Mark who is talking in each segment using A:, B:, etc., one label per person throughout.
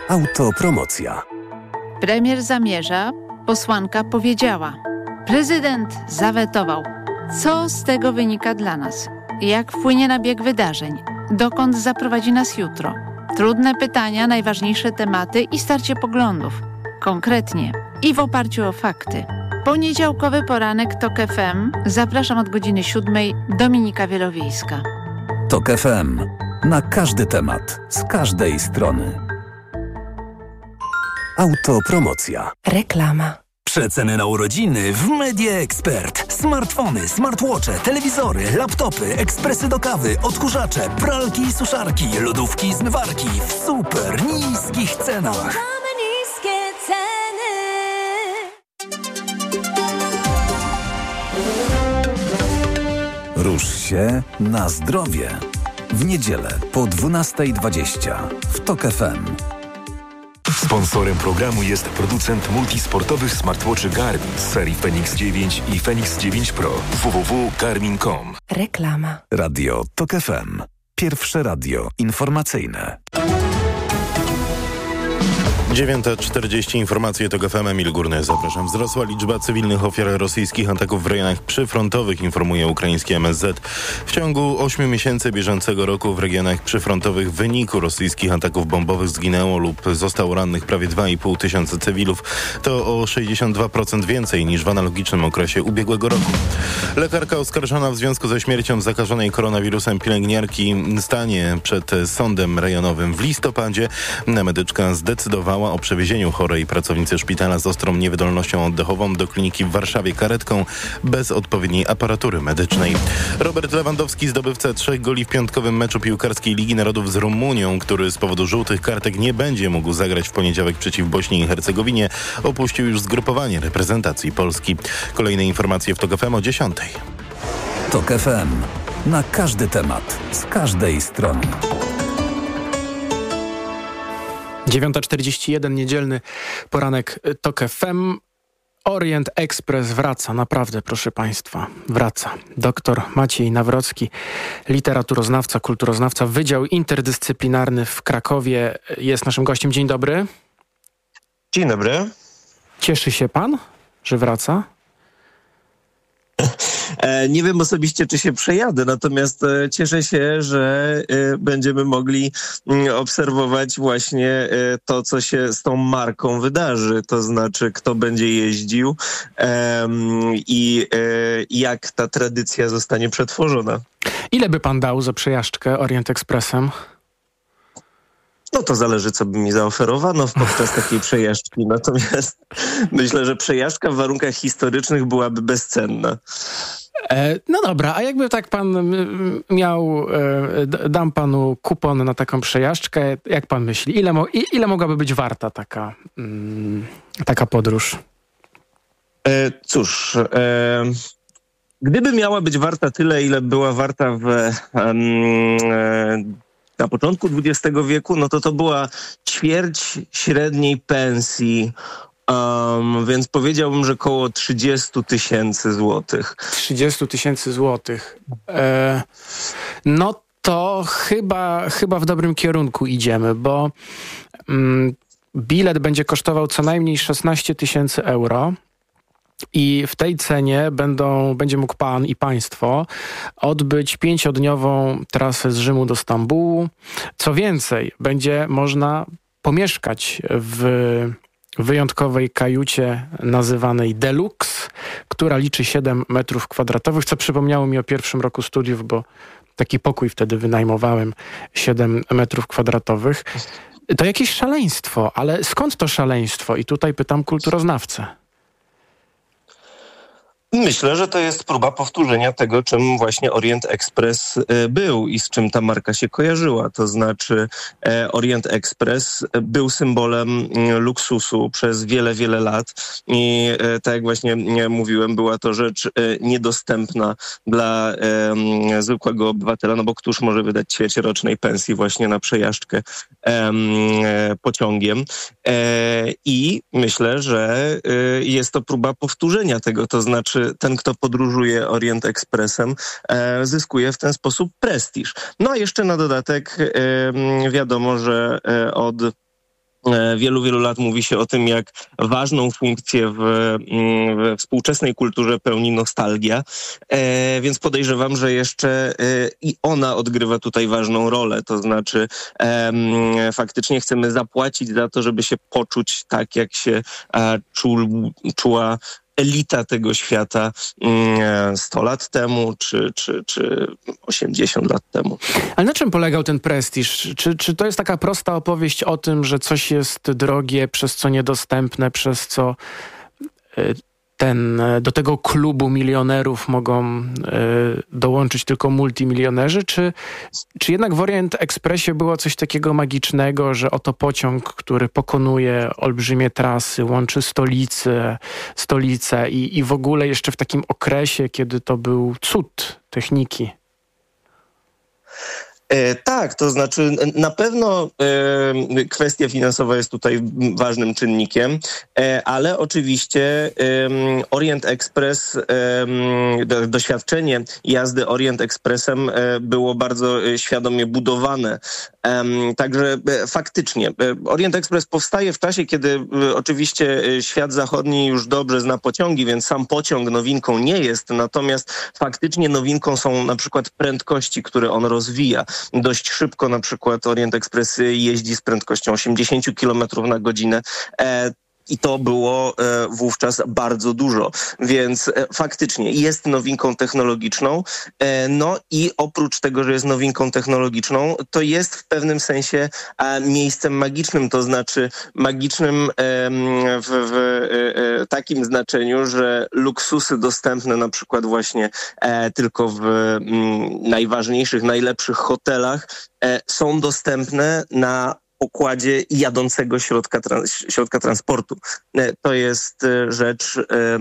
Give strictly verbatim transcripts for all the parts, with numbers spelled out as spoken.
A: Autopromocja.
B: Premier zamierza, posłanka powiedziała. Prezydent zawetował. Co z tego wynika dla nas? Jak wpłynie na bieg wydarzeń? Dokąd zaprowadzi nas jutro? Trudne pytania, najważniejsze tematy i starcie poglądów. Konkretnie i w oparciu o fakty. Poniedziałkowy poranek TOK F M. Zapraszam od godziny siódmej. Dominika Wielowiejska.
A: TOK F M. Na każdy temat, z każdej strony. Autopromocja.
C: Reklama.
D: Przeceny na urodziny w Media Expert. Smartfony, smartwatche, telewizory, laptopy, ekspresy do kawy, odkurzacze, pralki i suszarki, lodówki i zmywarki w super niskich cenach.
E: Mamy niskie ceny.
A: Rusz się na zdrowie. W niedzielę po dwunasta dwadzieścia w TOK F M.
F: Sponsorem programu jest producent multisportowych smartwatchy Garmin z serii Fenix dziewięć i Fenix dziewięć Pro. w w w kropka garmin kropka com.
C: Reklama.
A: Radio TOK F M. Pierwsze radio informacyjne.
G: dziewiąta czterdzieści, informacje TOK F M, Emil Górny, zapraszam. Wzrosła liczba cywilnych ofiar rosyjskich ataków w rejonach przyfrontowych, informuje ukraiński M S Z. W ciągu ośmiu miesięcy bieżącego roku w regionach przyfrontowych w wyniku rosyjskich ataków bombowych zginęło lub zostało rannych prawie dwa i pół tysiąca cywilów. To o sześćdziesiąt dwa procent więcej niż w analogicznym okresie ubiegłego roku. Lekarka oskarżona w związku ze śmiercią zakażonej koronawirusem pielęgniarki stanie przed sądem rejonowym w listopadzie. Medyczka zdecydowała o przewiezieniu chorej pracownicy szpitala z ostrą niewydolnością oddechową do kliniki w Warszawie karetką bez odpowiedniej aparatury medycznej. Robert Lewandowski, zdobywca trzech goli w piątkowym meczu piłkarskiej Ligi Narodów z Rumunią, który z powodu żółtych kartek nie będzie mógł zagrać w poniedziałek przeciw Bośni i Hercegowinie, opuścił już zgrupowanie reprezentacji Polski. Kolejne informacje w TOK F M o dziesiątej.
A: TOK F M. Na każdy temat, z każdej strony.
H: dziewiąta czterdzieści jeden, niedzielny poranek TOK F M. Orient Express wraca, naprawdę, proszę Państwa, wraca. Doktor Maciej Nawrocki, literaturoznawca, kulturoznawca, Wydział Interdyscyplinarny w Krakowie, jest naszym gościem. Dzień dobry.
I: Dzień dobry.
H: Cieszy się Pan, że wraca?
I: Nie wiem osobiście, czy się przejadę, natomiast cieszę się, że będziemy mogli obserwować właśnie to, co się z tą marką wydarzy. To znaczy, kto będzie jeździł i jak ta tradycja zostanie przetworzona.
H: Ile by Pan dał za przejażdżkę Orient Expressem?
I: No to zależy, co by mi zaoferowano podczas takiej przejażdżki. Natomiast myślę, że przejażdżka w warunkach historycznych byłaby bezcenna.
H: E, no dobra, a jakby tak pan m, miał, e, d- dam panu kupon na taką przejażdżkę, jak pan myśli, ile, mo- i, ile mogłaby być warta taka, mm, taka podróż?
I: E, cóż, e, gdyby miała być warta tyle, ile była warta w... E, na początku dwudziestego wieku, no to to była ćwierć średniej pensji, um, więc powiedziałbym, że koło trzydzieści tysięcy złotych.
H: trzydzieści tysięcy złotych. E, no to chyba, chyba w dobrym kierunku idziemy, bo mm, bilet będzie kosztował co najmniej szesnaście tysięcy euro. I w tej cenie będą, będzie mógł pan i państwo odbyć pięciodniową trasę z Rzymu do Stambułu. Co więcej, będzie można pomieszkać w wyjątkowej kajucie nazywanej Deluxe, która liczy siedem metrów kwadratowych, co przypomniało mi o pierwszym roku studiów, bo taki pokój wtedy wynajmowałem, siedem metrów kwadratowych. To jakieś szaleństwo, ale skąd to szaleństwo? I tutaj pytam kulturoznawcę.
I: Myślę, że to jest próba powtórzenia tego, czym właśnie Orient Express był i z czym ta marka się kojarzyła. To znaczy Orient Express był symbolem luksusu przez wiele, wiele lat i tak jak właśnie mówiłem, była to rzecz niedostępna dla um, zwykłego obywatela, no bo któż może wydać ćwierć rocznej pensji właśnie na przejażdżkę um, pociągiem. E, I myślę, że jest to próba powtórzenia tego, to znaczy ten, kto podróżuje Orient Expressem, e, zyskuje w ten sposób prestiż. No a jeszcze na dodatek e, wiadomo, że e, od Wielu, wielu lat mówi się o tym, jak ważną funkcję w, we współczesnej kulturze pełni nostalgia, e, więc podejrzewam, że jeszcze e, i ona odgrywa tutaj ważną rolę. To znaczy e, faktycznie chcemy zapłacić za to, żeby się poczuć tak, jak się e, czu, czuła elita tego świata sto lat temu, czy, czy, czy osiemdziesiąt lat temu.
H: Ale na czym polegał ten prestiż? Czy, czy to jest taka prosta opowieść o tym, że coś jest drogie, przez co niedostępne, przez co ten, do tego klubu milionerów mogą y, dołączyć tylko multimilionerzy? Czy, czy jednak w Orient Expressie było coś takiego magicznego, że oto pociąg, który pokonuje olbrzymie trasy, łączy stolice, stolice i, i w ogóle jeszcze w takim okresie, kiedy to był cud techniki?
I: E, tak, to znaczy na pewno e, kwestia finansowa jest tutaj ważnym czynnikiem, e, ale oczywiście e, Orient Express, e, do, doświadczenie jazdy Orient Expressem e, było bardzo e, świadomie budowane. E, także e, faktycznie e, Orient Express powstaje w czasie, kiedy e, oczywiście e, świat zachodni już dobrze zna pociągi, więc sam pociąg nowinką nie jest, natomiast faktycznie nowinką są na przykład prędkości, które on rozwija. Dość szybko na przykład Orient Express jeździ z prędkością osiemdziesiąt kilometrów na godzinę. E, I to było e, wówczas bardzo dużo, więc e, faktycznie jest nowinką technologiczną. E, no i oprócz tego, że jest nowinką technologiczną, to jest w pewnym sensie e, miejscem magicznym, to znaczy magicznym e, w, w e, takim znaczeniu, że luksusy dostępne na przykład właśnie e, tylko w m, najważniejszych, najlepszych hotelach e, są dostępne na pokładzie jadącego środka, trans, środka transportu. To jest rzecz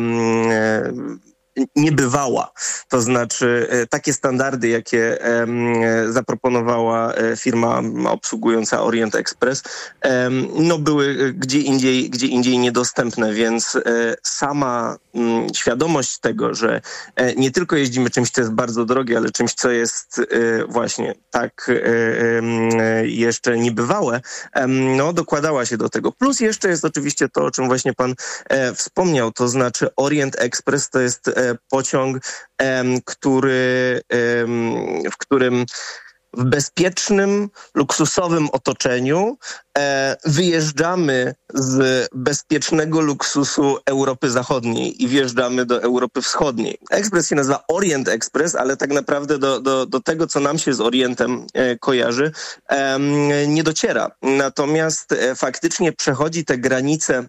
I: um, niebywała. To znaczy takie standardy, jakie um, zaproponowała firma obsługująca Orient Express, um, no były gdzie indziej, gdzie indziej niedostępne, więc um, sama um, świadomość tego, że um, nie tylko jeździmy czymś, co jest bardzo drogie, ale czymś, co jest um, właśnie tak um, jeszcze niebywałe, um, no dokładała się do tego. Plus jeszcze jest oczywiście to, o czym właśnie pan um, wspomniał, to znaczy Orient Express to jest um, pociąg, um, który, um, w którym w bezpiecznym, luksusowym otoczeniu e, wyjeżdżamy z bezpiecznego luksusu Europy Zachodniej i wjeżdżamy do Europy Wschodniej. Ekspres się nazywa Orient Express, ale tak naprawdę do, do, do tego, co nam się z Orientem e, kojarzy, e, nie dociera. Natomiast e, faktycznie przechodzi te granice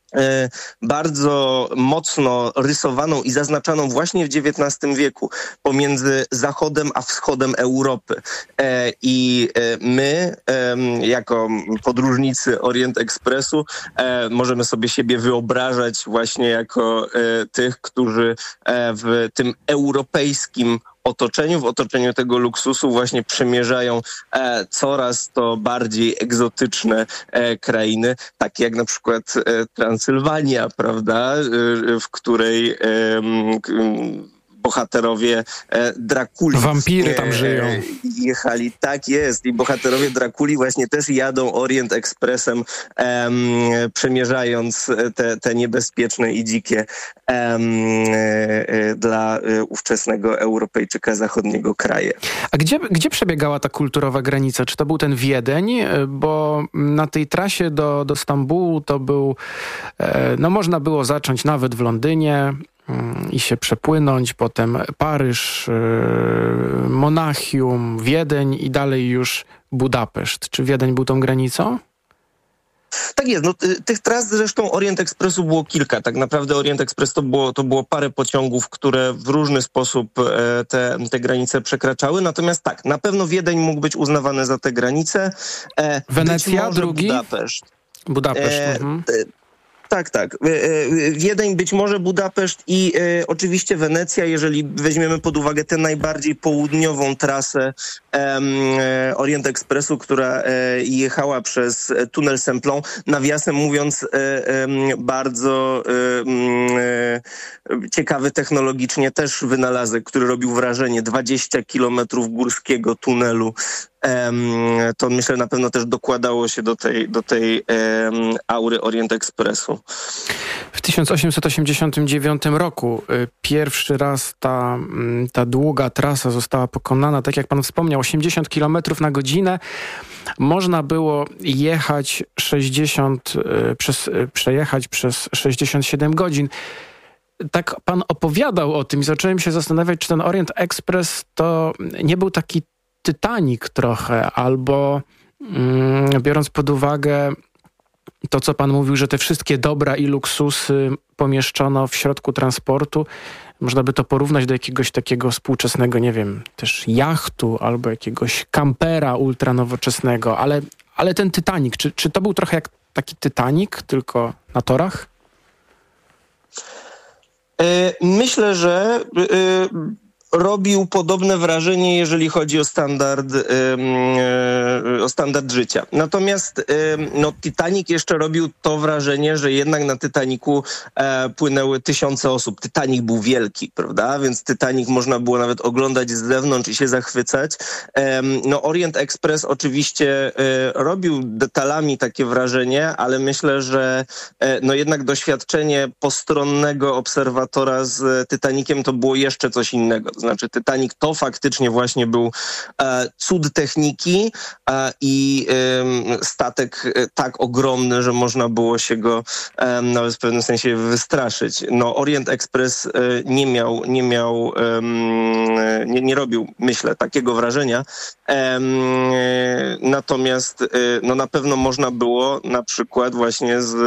I: bardzo mocno rysowaną i zaznaczaną właśnie w dziewiętnastym wieku pomiędzy Zachodem a Wschodem Europy. I my, jako podróżnicy Orient Expressu, możemy sobie siebie wyobrażać właśnie jako tych, którzy w tym europejskim otoczeniu, w otoczeniu tego luksusu właśnie przemierzają e, coraz to bardziej egzotyczne e, krainy, takie jak na przykład e, Transylwania, prawda, e, w której e, k, bohaterowie e, Drakuli.
H: Wampiry tam żyją. E,
I: jechali, tak jest. I bohaterowie Drakuli właśnie też jadą Orient Expressem, e, przemierzając te, te niebezpieczne i dzikie e, e, dla e, ówczesnego Europejczyka zachodniego kraje.
H: A gdzie, gdzie przebiegała ta kulturowa granica? Czy to był ten Wiedeń? Bo na tej trasie do, do Stambułu to był, e, no można było zacząć nawet w Londynie i się przepłynąć, potem Paryż, Monachium, Wiedeń i dalej już Budapeszt. Czy Wiedeń był tą granicą?
I: Tak jest. No, tych tras zresztą Orient Expressu było kilka. Tak naprawdę Orient Express to było, to było parę pociągów, które w różny sposób e, te, te granice przekraczały. Natomiast tak, na pewno Wiedeń mógł być uznawany za tę granicę. E,
H: Wenecja, drugi?
I: Budapeszt.
H: Budapeszt.
I: E,
H: mhm.
I: Tak, tak. Wiedeń, być może Budapeszt i e, oczywiście Wenecja, jeżeli weźmiemy pod uwagę tę najbardziej południową trasę e, Orient Expressu, która e, jechała przez tunel Semplon. Nawiasem mówiąc, e, e, bardzo e, e, ciekawy technologicznie też wynalazek, który robił wrażenie. dwadzieścia kilometrów górskiego tunelu to myślę na pewno też dokładało się do tej, do tej aury Orient Expressu.
H: W tysiąc osiemset osiemdziesiątym dziewiątym roku pierwszy raz ta, ta długa trasa została pokonana. Tak jak pan wspomniał, osiemdziesiąt kilometrów na godzinę. Można było jechać sześćdziesiąt, przez, przejechać przez sześćdziesiąt siedem godzin. Tak pan opowiadał o tym i zacząłem się zastanawiać, czy ten Orient Express to nie był taki Titanic trochę, albo mm, biorąc pod uwagę to, co pan mówił, że te wszystkie dobra i luksusy pomieszczono w środku transportu, można by to porównać do jakiegoś takiego współczesnego, nie wiem, też jachtu albo jakiegoś kampera ultranowoczesnego, ale, ale ten Titanic, czy, czy to był trochę jak taki Titanic, tylko na torach?
I: Myślę, że robił podobne wrażenie, jeżeli chodzi o standard, o standard życia. Natomiast no, Titanic jeszcze robił to wrażenie, że jednak na Titanicu płynęły tysiące osób. Titanic był wielki, prawda? Więc Titanic można było nawet oglądać z zewnątrz i się zachwycać. No, Orient Express oczywiście robił detalami takie wrażenie, ale myślę, że no, jednak doświadczenie postronnego obserwatora z Titaniciem to było jeszcze coś innego. To znaczy Titanic to faktycznie właśnie był e, cud techniki e, i e, statek e, tak ogromny, że można było się go e, nawet w pewnym sensie wystraszyć. No Orient Express e, nie miał, nie miał, e, nie, nie robił, myślę, takiego wrażenia. E, natomiast e, no na pewno można było na przykład właśnie z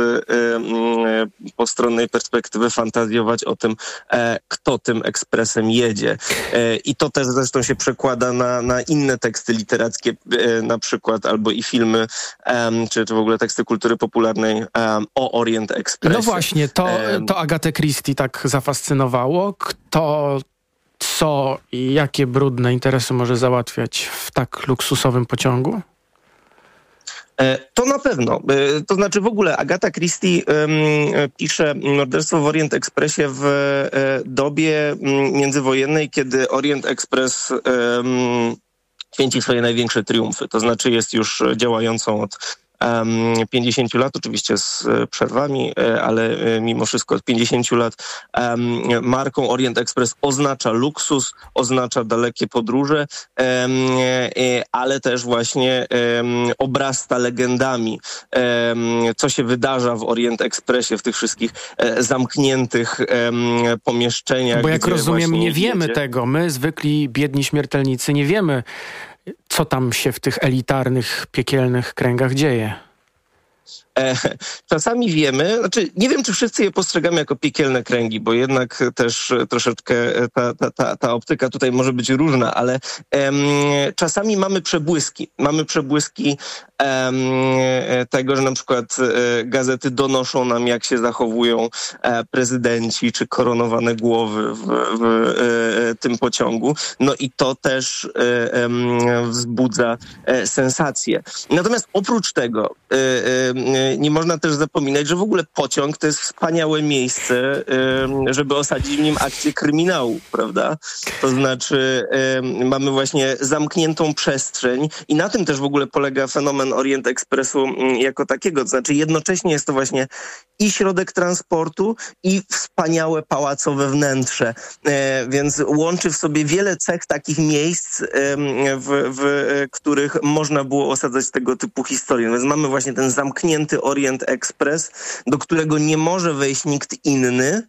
I: e, postronnej perspektywy fantazjować o tym, e, kto tym ekspresem jedzie. I to też zresztą się przekłada na, na inne teksty literackie, na przykład albo i filmy, um, czy, czy w ogóle teksty kultury popularnej um, o Orient Expressie.
H: No właśnie, to, to Agatę Christie tak zafascynowało. Kto, co i jakie brudne interesy może załatwiać w tak luksusowym pociągu?
I: To na pewno. To znaczy w ogóle Agata Christie um, pisze Morderstwo w Orient Expressie w e, dobie międzywojennej, kiedy Orient Express um, święci swoje największe triumfy. To znaczy jest już działającą od pięćdziesięciu lat, oczywiście z przerwami, ale mimo wszystko od pięćdziesięciu lat marką Orient Express oznacza luksus, oznacza dalekie podróże, ale też właśnie obrasta legendami. Co się wydarza w Orient Expressie, w tych wszystkich zamkniętych pomieszczeniach.
H: Bo jak rozumiem, nie wiemy
I: jedzie.
H: tego. My, zwykli biedni śmiertelnicy, nie wiemy, co tam się w tych elitarnych, piekielnych kręgach dzieje.
I: E, czasami wiemy, znaczy nie wiem, czy wszyscy je postrzegamy jako piekielne kręgi, bo jednak też troszeczkę ta, ta, ta, ta optyka tutaj może być różna, ale em, czasami mamy przebłyski. Mamy przebłyski em, tego, że na przykład e, gazety donoszą nam, jak się zachowują e, prezydenci czy koronowane głowy w, w e, tym pociągu. No i to też e, e, wzbudza e, sensację. Natomiast oprócz tego e, e, nie można też zapominać, że w ogóle pociąg to jest wspaniałe miejsce, żeby osadzić w nim akcję kryminału, prawda? To znaczy mamy właśnie zamkniętą przestrzeń i na tym też w ogóle polega fenomen Orient Expressu jako takiego. To znaczy jednocześnie jest to właśnie i środek transportu, i wspaniałe pałacowe wnętrze. Więc łączy w sobie wiele cech takich miejsc, w, w których można było osadzać tego typu historie. Więc mamy właśnie ten zamknięty Orient Express, do którego nie może wejść nikt inny.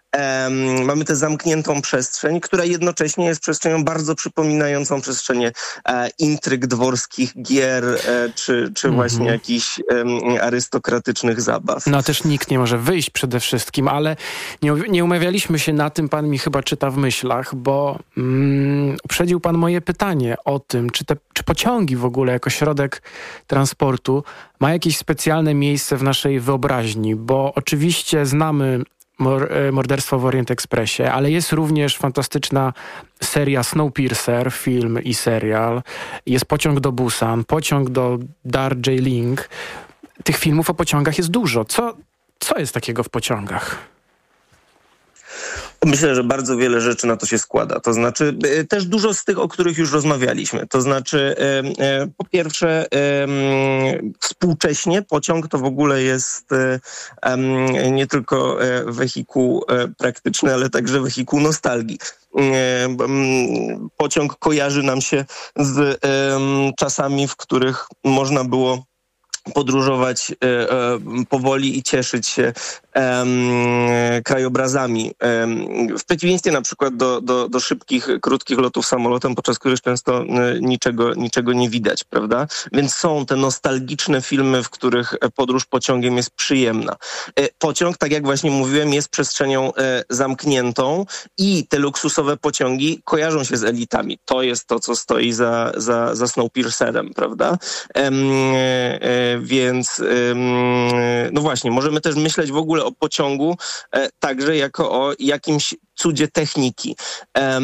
I: Um, mamy tę zamkniętą przestrzeń, która jednocześnie jest przestrzenią bardzo przypominającą przestrzenie e, intryg dworskich gier, e, czy, czy mm-hmm. właśnie jakichś e, arystokratycznych zabaw.
H: No też nikt nie może wyjść przede wszystkim, ale nie, nie umawialiśmy się na tym, pan mi chyba czyta w myślach, bo mm, uprzedził pan moje pytanie o tym, czy, te, czy pociągi w ogóle jako środek transportu ma jakieś specjalne miejsce w naszej wyobraźni, bo oczywiście znamy Morderstwo w Orient Expressie, ale jest również fantastyczna seria Snowpiercer, film i serial. Jest Pociąg do Busan, Pociąg do Darjeeling. Tych filmów o pociągach jest dużo. Co, co jest takiego w pociągach?
I: Myślę, że bardzo wiele rzeczy na to się składa. To znaczy e, też dużo z tych, o których już rozmawialiśmy. To znaczy e, e, po pierwsze e, współcześnie pociąg to w ogóle jest e, e, nie tylko e, wehikuł e, praktyczny, ale także wehikuł nostalgii. E, pociąg kojarzy nam się z e, czasami, w których można było podróżować e, e, powoli i cieszyć się e, krajobrazami. E, w przeciwieństwie na przykład do, do, do szybkich, krótkich lotów samolotem, podczas których często e, niczego, niczego nie widać, prawda? Więc są te nostalgiczne filmy, w których podróż pociągiem jest przyjemna. E, pociąg, tak jak właśnie mówiłem, jest przestrzenią e, zamkniętą i te luksusowe pociągi kojarzą się z elitami. To jest to, co stoi za, za, za Snowpiercerem, prawda? E, e, Więc no właśnie, możemy też myśleć w ogóle o pociągu e, także jako o jakimś cudzie techniki. Um,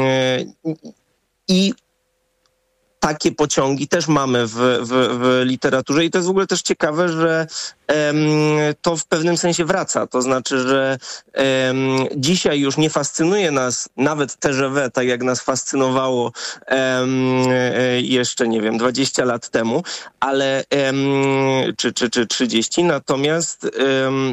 I: I takie pociągi też mamy w, w, w literaturze i to jest w ogóle też ciekawe, że um, to w pewnym sensie wraca. To znaczy, że um, dzisiaj już nie fascynuje nas nawet T G V, tak jak nas fascynowało um, jeszcze, nie wiem, dwadzieścia lat temu, ale um, czy, czy, czy trzydzieści, natomiast um,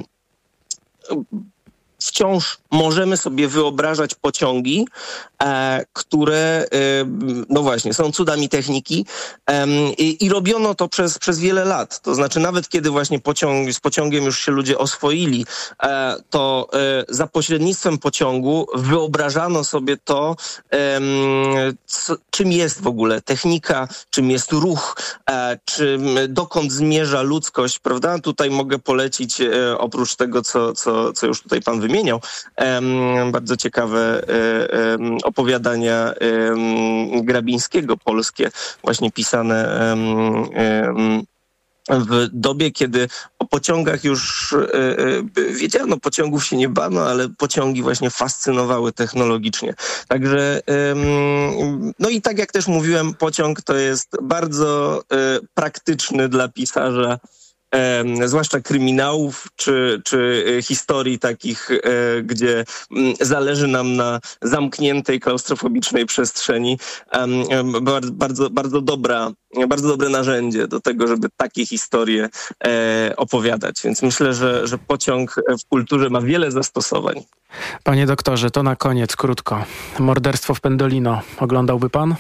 I: wciąż możemy sobie wyobrażać pociągi, e, które, e, no właśnie, są cudami techniki e, i, i robiono to przez, przez wiele lat. To znaczy nawet kiedy właśnie pociąg, z pociągiem już się ludzie oswoili, e, to e, za pośrednictwem pociągu wyobrażano sobie to, e, co, czym jest w ogóle technika, czym jest ruch, e, czym, dokąd zmierza ludzkość, prawda? Tutaj mogę polecić, e, oprócz tego, co, co, co już tutaj pan wymieniał, Um, bardzo ciekawe um, opowiadania um, Grabińskiego, polskie, właśnie pisane um, um, w dobie, kiedy o pociągach już e, wiedziano, pociągów się nie bano, ale pociągi właśnie fascynowały technologicznie. Także, e, no i tak jak też mówiłem, pociąg to jest bardzo e, praktyczny dla pisarza, E, zwłaszcza kryminałów czy, czy historii takich, e, gdzie m, zależy nam na zamkniętej, klaustrofobicznej przestrzeni. E, bardzo, bardzo, bardzo, dobra, bardzo dobre narzędzie do tego, żeby takie historie e, opowiadać. Więc myślę, że, że pociąg w kulturze ma wiele zastosowań.
H: Panie doktorze, to na koniec krótko. Morderstwo w Pendolino. Oglądałby pan?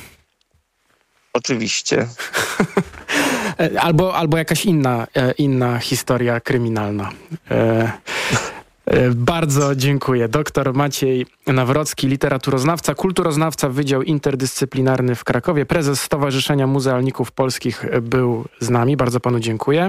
I: Oczywiście.
H: Albo, albo jakaś inna, inna historia kryminalna. E, e, bardzo dziękuję. Doktor Maciej Nawrocki, literaturoznawca, kulturoznawca, Wydział Interdyscyplinarny w Krakowie, prezes Stowarzyszenia Muzealników Polskich był z nami. Bardzo panu dziękuję.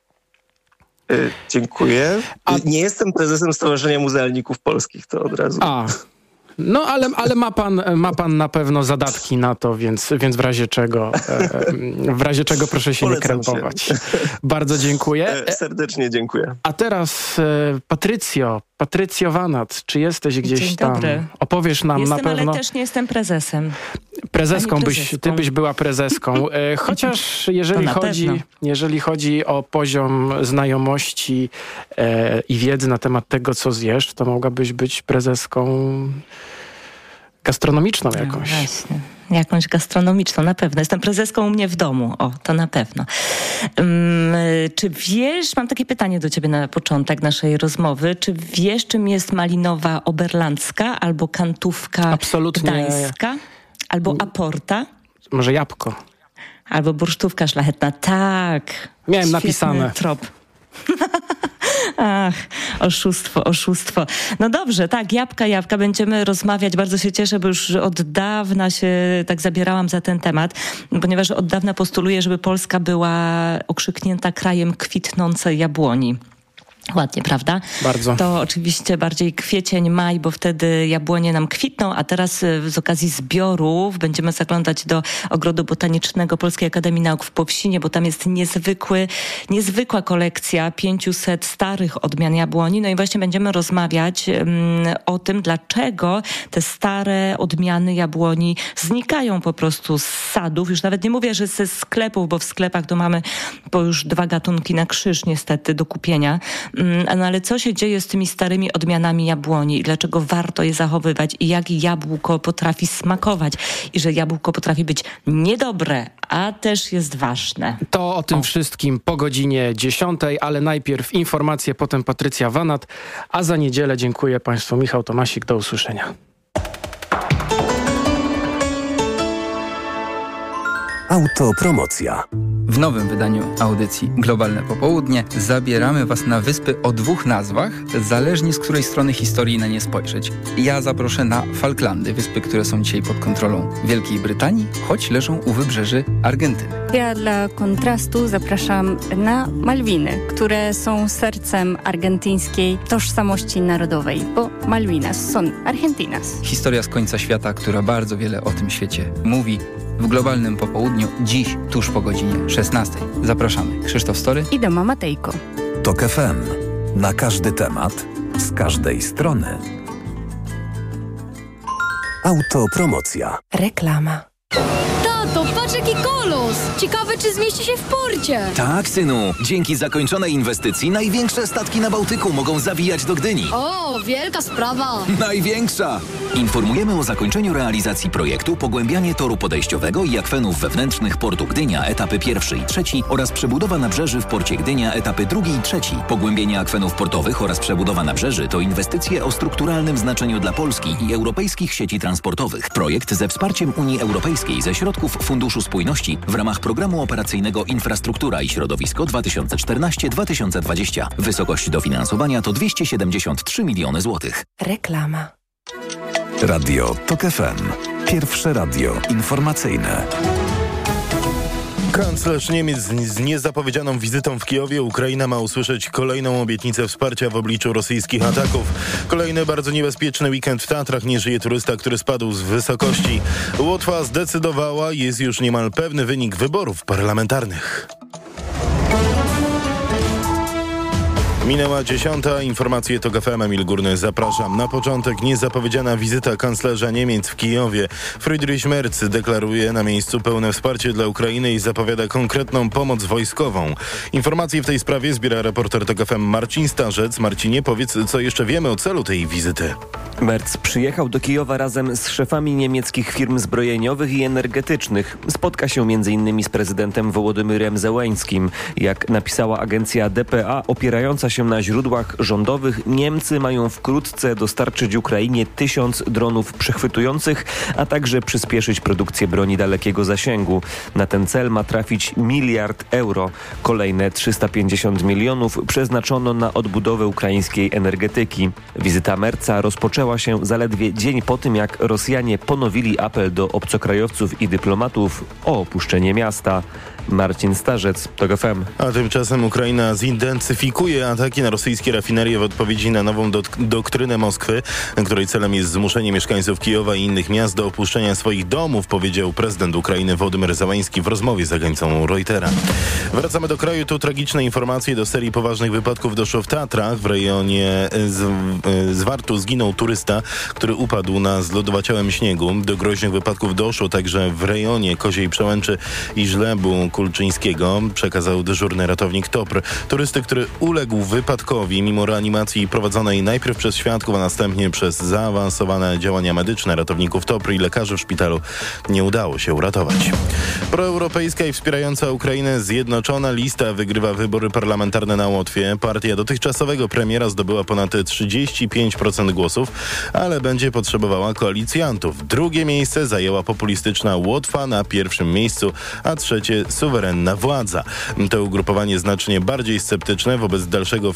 I: E, dziękuję. A... Nie jestem prezesem Stowarzyszenia Muzealników Polskich, to od razu.
H: A. No, ale, ale ma pan, ma pan na pewno zadatki na to, więc, więc w razie czego w razie czego proszę się Polecam nie krępować. Się. Bardzo dziękuję.
I: Serdecznie dziękuję.
H: A teraz Patrycjo, Patrycjo Wanat, czy jesteś gdzieś
C: Dzień
H: tam?
C: Dobry.
H: Opowiesz nam
C: jestem,
H: na pewno...
C: ale też nie jestem prezesem.
H: Prezeską byś, ty byś była prezeską. Chociaż jeżeli chodzi, jeżeli chodzi o poziom znajomości e, i wiedzy na temat tego, co zjesz, to mogłabyś być prezeską gastronomiczną jakąś.
C: No właśnie. Jakąś gastronomiczną, na pewno. Jestem prezeską u mnie w domu. O, to na pewno. Um, czy wiesz, mam takie pytanie do ciebie na początek naszej rozmowy. Czy wiesz, czym jest malinowa oberlandzka albo kantówka
H: Absolutnie.
C: gdańska? Albo aporta?
H: Może jabłko.
C: Albo bursztówka szlachetna. Tak.
H: Miałem
C: Świetny
H: napisane.
C: trop. Ach, oszustwo, oszustwo. No dobrze, tak, jabłka, jabłka. Będziemy rozmawiać. Bardzo się cieszę, bo już od dawna się tak zabierałam za ten temat, ponieważ od dawna postuluję, żeby Polska była okrzyknięta krajem kwitnącej jabłoni. Ładnie, prawda?
H: Bardzo.
C: To oczywiście bardziej kwiecień, maj, bo wtedy jabłonie nam kwitną, a teraz z okazji zbiorów będziemy zaglądać do Ogrodu Botanicznego Polskiej Akademii Nauk w Powsinie, bo tam jest niezwykły, niezwykła kolekcja pięciuset starych odmian jabłoni. No i właśnie będziemy rozmawiać um, o tym, dlaczego te stare odmiany jabłoni znikają po prostu z sadów. Już nawet nie mówię, że ze sklepów, bo w sklepach to mamy po już dwa gatunki na krzyż niestety do kupienia. No ale co się dzieje z tymi starymi odmianami jabłoni i dlaczego warto je zachowywać i jak jabłko potrafi smakować i że jabłko potrafi być niedobre, a też jest ważne.
H: To o tym
C: o.
H: wszystkim po godzinie dziesiątej, ale najpierw informacje, potem Patrycja Wanat, a za niedzielę dziękuję Państwu. Michał Tomasik, do usłyszenia.
A: Autopromocja.
J: W nowym wydaniu audycji Globalne Popołudnie zabieramy Was na wyspy o dwóch nazwach, zależnie z której strony historii na nie spojrzeć. Ja zaproszę na Falklandy, wyspy, które są dzisiaj pod kontrolą Wielkiej Brytanii, choć leżą u wybrzeży Argentyny.
K: Ja dla kontrastu zapraszam na Malwiny, które są sercem argentyńskiej tożsamości narodowej, bo Malvinas są Argentinas.
J: Historia z końca świata, która bardzo wiele o tym świecie mówi. W Globalnym Popołudniu dziś, tuż po godzinie szesnastej. Zapraszamy. Krzysztof Story
K: i Doma Matejko.
A: Tok F M. Na każdy temat, z każdej strony. Autopromocja.
E: Reklama.
L: Tato, patrz jaki kolos! Ciekawe, czy zmieści się w porcie.
M: Tak, synu. Dzięki zakończonej inwestycji największe statki na Bałtyku mogą zawijać do Gdyni.
L: O, wielka sprawa.
M: Największa! Informujemy o zakończeniu realizacji projektu pogłębianie toru podejściowego i akwenów wewnętrznych portu Gdynia, etapy pierwszy i trzeci oraz przebudowa nabrzeży w porcie Gdynia, etapy drugi i trzeci. Pogłębienie akwenów portowych oraz przebudowa nabrzeży to inwestycje o strukturalnym znaczeniu dla Polski i europejskich sieci transportowych. Projekt ze wsparciem Unii Europejskiej ze środków Funduszu Spójności w ramach Programu Operacyjnego Infrastruktura i Środowisko dwa tysiące czternaście do dwa tysiące dwadzieścia. Wysokość dofinansowania to dwieście siedemdziesiąt trzy miliony złotych.
E: Reklama.
A: Radio Tok F M. Pierwsze radio informacyjne.
G: Kanclerz Niemiec z niezapowiedzianą wizytą w Kijowie. Ukraina ma usłyszeć kolejną obietnicę wsparcia w obliczu rosyjskich ataków. Kolejny bardzo niebezpieczny weekend w Tatrach. Nie żyje turysta, który spadł z wysokości. Łotwa zdecydowała, jest już niemal pewny wynik wyborów parlamentarnych. Minęła dziesiąta. Informacje Tok F M. Emil Górny, zapraszam. Na początek niezapowiedziana wizyta kanclerza Niemiec w Kijowie. Friedrich Merz deklaruje na miejscu pełne wsparcie dla Ukrainy i zapowiada konkretną pomoc wojskową. Informacje w tej sprawie zbiera reporter Tok F M Marcin Starzec. Marcinie, powiedz, co jeszcze wiemy o celu tej wizyty.
N: Merz przyjechał do Kijowa razem z szefami niemieckich firm zbrojeniowych i energetycznych. Spotka się między innymi z prezydentem Wołodymyrem Zełeńskim. Jak napisała agencja D P A opierająca się na źródłach rządowych, Niemcy mają wkrótce dostarczyć Ukrainie tysiąc dronów przechwytujących, a także przyspieszyć produkcję broni dalekiego zasięgu. Na ten cel ma trafić miliard euro. Kolejne trzysta pięćdziesiąt milionów przeznaczono na odbudowę ukraińskiej energetyki. Wizyta Merza rozpoczęła się zaledwie dzień po tym, jak Rosjanie ponowili apel do obcokrajowców i dyplomatów o opuszczenie miasta. Marcin Starzec, Tok F M.
G: A tymczasem Ukraina zintensyfikuje ataki na rosyjskie rafinerie w odpowiedzi na nową dok- doktrynę Moskwy, której celem jest zmuszenie mieszkańców Kijowa i innych miast do opuszczenia swoich domów, powiedział prezydent Ukrainy Wołodymyr Zełeński w rozmowie z agencją Reutera. Wracamy do kraju. Tu tragiczne informacje. Do serii poważnych wypadków doszło w Tatrach. W rejonie z- Zwartu zginął turysta, który upadł na zlodowaciałym śniegu. Do groźnych wypadków doszło także w rejonie Koziej Przełęczy i Żlebu Kulczyńskiego, przekazał dyżurny ratownik TOPR. Turysty, który uległ wypadkowi mimo reanimacji prowadzonej najpierw przez świadków, a następnie przez zaawansowane działania medyczne ratowników TOPR i lekarzy w szpitalu, nie udało się uratować. Proeuropejska i wspierająca Ukrainę Zjednoczona Lista wygrywa wybory parlamentarne na Łotwie. Partia dotychczasowego premiera zdobyła ponad trzydzieści pięć procent głosów, ale będzie potrzebowała koalicjantów. Drugie miejsce zajęła populistyczna Łotwa, na pierwszym miejscu, a trzecie suwerenna władza. To ugrupowanie znacznie bardziej sceptyczne wobec dalszego